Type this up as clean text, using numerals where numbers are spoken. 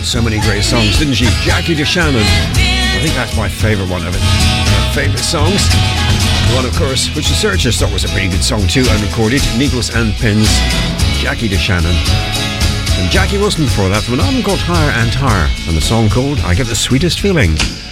wrote so many great songs, didn't she? Jackie DeShannon. I think that's my favourite one of it. My favourite songs. The one, of course, which the Searchers thought was a pretty good song too, and recorded. Needles and Pins. Jackie DeShannon. And Jackie Wilson before that from an album called Higher and Higher, and the song called I Get the Sweetest Feeling.